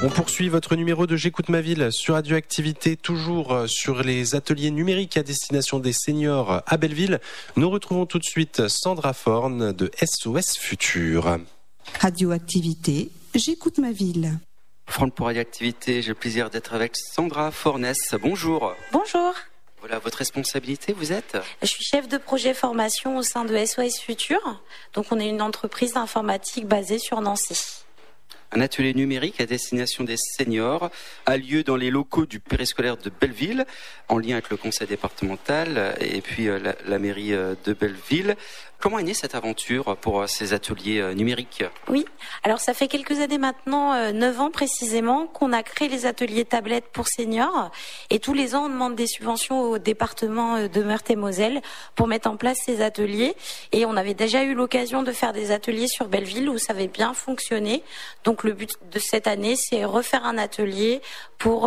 On poursuit votre numéro de J'écoute ma ville sur Radioactivité, toujours sur les ateliers numériques à destination des seniors à Belleville. Nous retrouvons tout de suite Sandra Forne de SOS Futur. Radioactivité, J'écoute ma ville. Franck pour Radioactivité, j'ai le plaisir d'être avec Sandra Fornes. Bonjour. Bonjour. Voilà, votre responsabilité, vous êtes ? Je suis chef de projet formation au sein de SOS Futur. Donc on est une entreprise d'informatique basée sur Nancy. Un atelier numérique à destination des seniors a lieu dans les locaux du périscolaire de Belleville, en lien avec le conseil départemental et puis la mairie de Belleville. Comment est née cette aventure pour ces ateliers numériques ? Oui, alors ça fait quelques années maintenant, 9 ans précisément, qu'on a créé les ateliers tablettes pour seniors. Et tous les ans, on demande des subventions au département de Meurthe-et-Moselle pour mettre en place ces ateliers. Et on avait déjà eu l'occasion de faire des ateliers sur Belleville où ça avait bien fonctionné. Donc le but de cette année, c'est refaire un atelier pour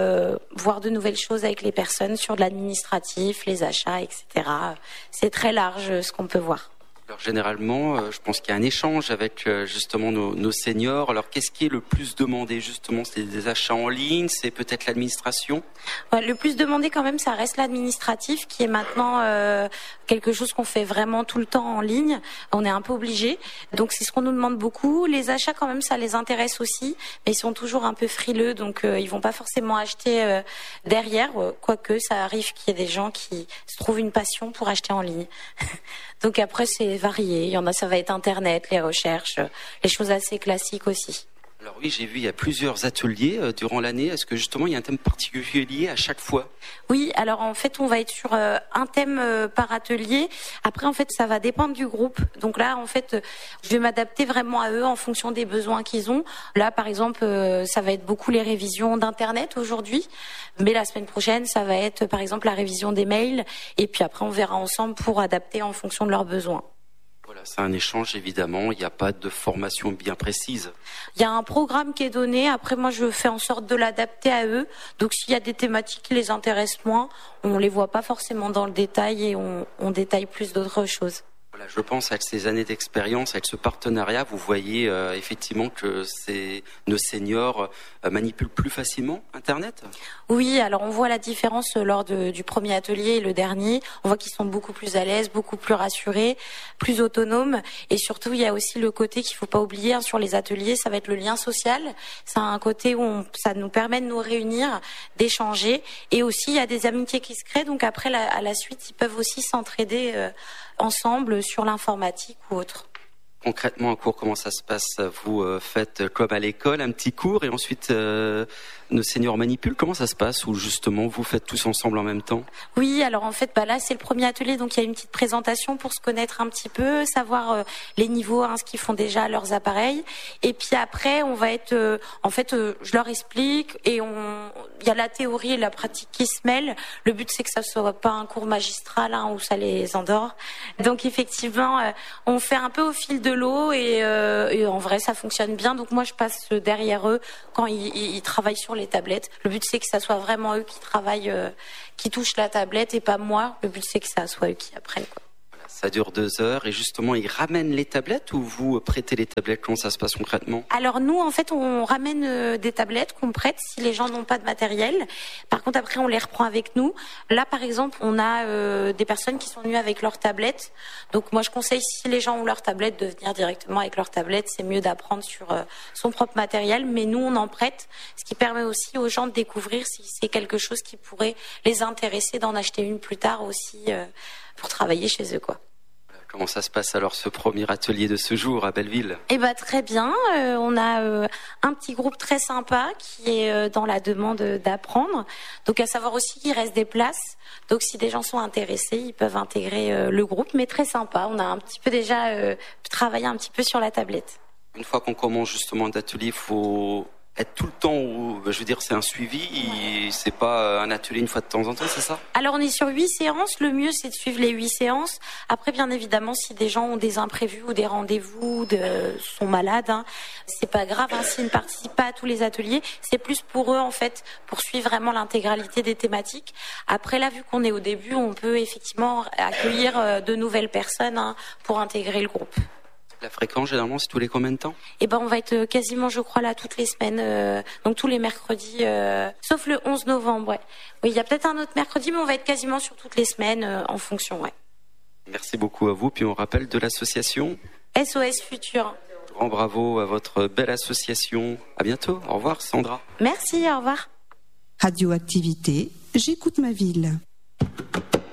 voir de nouvelles choses avec les personnes sur de l'administratif, les achats, etc. C'est très large ce qu'on peut voir. Alors généralement, je pense qu'il y a un échange avec justement nos seniors. Alors qu'est-ce qui est le plus demandé justement ? C'est des achats en ligne, c'est peut-être l'administration ? Ouais, le plus demandé quand même, ça reste l'administratif qui est maintenant quelque chose qu'on fait vraiment tout le temps en ligne. On est un peu obligé, donc c'est ce qu'on nous demande beaucoup. Les achats quand même, ça les intéresse aussi, mais ils sont toujours un peu frileux, donc ils vont pas forcément acheter derrière. Quoique ça arrive qu'il y ait des gens qui se trouvent une passion pour acheter en ligne. Donc après, c'est varié. Il y en a, ça va être Internet, les recherches, les choses assez classiques aussi. Alors oui, j'ai vu, il y a plusieurs ateliers durant l'année. Est-ce que justement, il y a un thème particulier à chaque fois ? Oui, alors en fait, on va être sur un thème par atelier. Après, en fait, ça va dépendre du groupe. Donc là, en fait, je vais m'adapter vraiment à eux en fonction des besoins qu'ils ont. Là, par exemple, ça va être beaucoup les révisions d'Internet aujourd'hui. Mais la semaine prochaine, ça va être, par exemple, la révision des mails. Et puis après, on verra ensemble pour adapter en fonction de leurs besoins. Voilà, c'est un échange évidemment, il n'y a pas de formation bien précise. Il y a un programme qui est donné, après moi je fais en sorte de l'adapter à eux. Donc s'il y a des thématiques qui les intéressent moins, on les voit pas forcément dans le détail et on détaille plus d'autres choses. Voilà, je pense avec ces années d'expérience, avec ce partenariat, vous voyez effectivement que nos seniors manipulent plus facilement Internet ? Oui, alors on voit la différence lors du premier atelier et le dernier. On voit qu'ils sont beaucoup plus à l'aise, beaucoup plus rassurés, plus autonomes. Et surtout, il y a aussi le côté qu'il faut pas oublier hein, sur les ateliers, ça va être le lien social. C'est un côté où ça nous permet de nous réunir, d'échanger. Et aussi, il y a des amitiés qui se créent. Donc après, à la suite, ils peuvent aussi s'entraider ensemble sur l'informatique ou autre. Concrètement, un cours, comment ça se passe ? Vous faites comme à l'école, un petit cours et ensuite nos seniors manipulent. Comment ça se passe ? Ou justement, vous faites tous ensemble en même temps ? Oui, alors en fait, là, c'est le premier atelier, donc il y a une petite présentation pour se connaître un petit peu, savoir les niveaux, hein, ce qu'ils font déjà à leurs appareils. Et puis après, on va être, je leur explique et il y a la théorie et la pratique qui se mêlent. Le but, c'est que ça soit pas un cours magistral hein, où ça les endort. Donc effectivement, on fait un peu au fil de l'eau et en vrai, ça fonctionne bien. Donc moi, je passe derrière eux quand ils travaillent sur les tablettes. Le but, c'est que ça soit vraiment eux qui travaillent, qui touchent la tablette et pas moi. Le but, c'est que ça soit eux qui apprennent, quoi. Ça dure 2 heures et justement, ils ramènent les tablettes ou vous prêtez les tablettes ? Comment ça se passe concrètement ? Alors nous, en fait, on ramène des tablettes qu'on prête si les gens n'ont pas de matériel. Par contre, après, on les reprend avec nous. Là, par exemple, on a des personnes qui sont venues avec leurs tablettes. Donc moi, je conseille, si les gens ont leurs tablettes, de venir directement avec leurs tablettes. C'est mieux d'apprendre sur son propre matériel. Mais nous, on en prête, ce qui permet aussi aux gens de découvrir si c'est quelque chose qui pourrait les intéresser, d'en acheter une plus tard aussi pour travailler chez eux, quoi. Comment ça se passe alors ce premier atelier de ce jour à Belleville ? Eh ben très bien, on a un petit groupe très sympa qui est dans la demande d'apprendre. Donc à savoir aussi qu'il reste des places. Donc si des gens sont intéressés, ils peuvent intégrer le groupe, mais très sympa. On a un petit peu déjà travaillé un petit peu sur la tablette. Une fois qu'on commence justement d'atelier, il faut être tout le temps, je veux dire, c'est un suivi, c'est pas un atelier une fois de temps en temps, c'est ça ? Alors on est sur 8 séances, le mieux c'est de suivre les 8 séances. Après bien évidemment, si des gens ont des imprévus ou des rendez-vous, sont malades, hein, c'est pas grave hein, s'ils ne participent pas à tous les ateliers, c'est plus pour eux en fait, pour suivre vraiment l'intégralité des thématiques. Après là, vu qu'on est au début, on peut effectivement accueillir de nouvelles personnes hein, pour intégrer le groupe. La fréquence, généralement, c'est tous les combien de temps? Et on va être quasiment, je crois, là toutes les semaines, donc tous les mercredis, sauf le 11 novembre, ouais. Oui, il y a peut-être un autre mercredi, mais on va être quasiment sur toutes les semaines en fonction, ouais. Merci beaucoup à vous. Puis on rappelle de l'association SOS Futur. Grand bravo à votre belle association. À bientôt. Au revoir, Sandra. Merci, au revoir. Radioactivité, j'écoute ma ville.